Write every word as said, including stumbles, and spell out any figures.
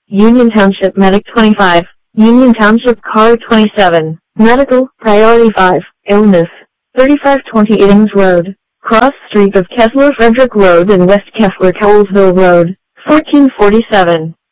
Union Township Medic twenty-five, Union Township Car twenty-seven, Medical, Priority five, Illness, thirty-five twenty-eight Ings Road, Cross Street of Kessler Frederick Road and West Kessler Colesville Road, fourteen forty-seven.